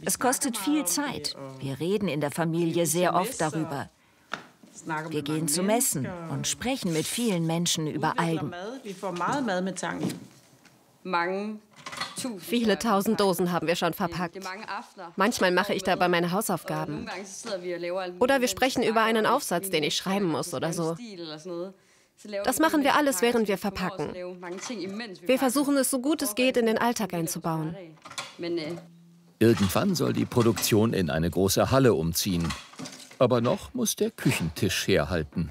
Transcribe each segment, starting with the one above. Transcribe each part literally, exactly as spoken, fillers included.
Es kostet viel Zeit. Wir reden in der Familie sehr oft darüber. Wir gehen zu Messen und sprechen mit vielen Menschen über Algen. Viele tausend Dosen haben wir schon verpackt. Manchmal mache ich dabei meine Hausaufgaben. Oder wir sprechen über einen Aufsatz, den ich schreiben muss oder so. Das machen wir alles, während wir verpacken. Wir versuchen es so gut es geht in den Alltag einzubauen. Irgendwann soll die Produktion in eine große Halle umziehen. Aber noch muss der Küchentisch herhalten.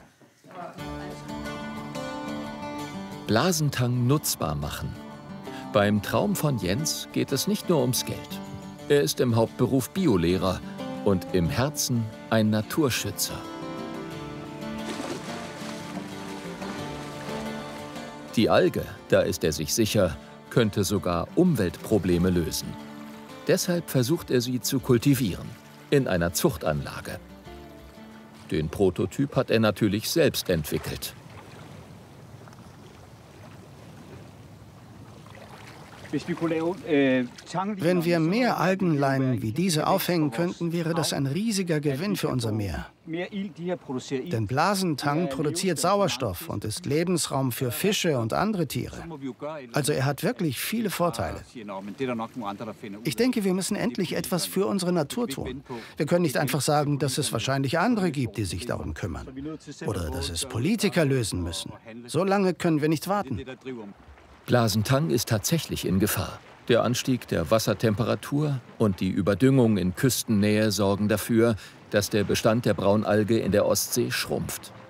Blasentang nutzbar machen. Beim Traum von Jens geht es nicht nur ums Geld. Er ist im Hauptberuf Biolehrer und im Herzen ein Naturschützer. Die Alge, da ist er sich sicher, könnte sogar Umweltprobleme lösen. Deshalb versucht er sie zu kultivieren, in einer Zuchtanlage. Den Prototyp hat er natürlich selbst entwickelt. Wenn wir mehr Algenleinen wie diese aufhängen könnten, wäre das ein riesiger Gewinn für unser Meer. Denn Blasentang produziert Sauerstoff und ist Lebensraum für Fische und andere Tiere. Also er hat wirklich viele Vorteile. Ich denke, wir müssen endlich etwas für unsere Natur tun. Wir können nicht einfach sagen, dass es wahrscheinlich andere gibt, die sich darum kümmern. Oder dass es Politiker lösen müssen. So lange können wir nicht warten. Blasentang ist tatsächlich in Gefahr. Der Anstieg der Wassertemperatur und die Überdüngung in Küstennähe sorgen dafür, dass der Bestand der Braunalge in der Ostsee schrumpft.